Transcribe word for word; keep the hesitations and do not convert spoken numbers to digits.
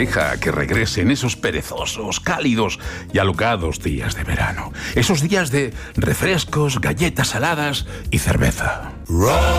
deja que regresen esos perezosos, cálidos y alocados días de verano. Esos días de refrescos, galletas saladas y cerveza.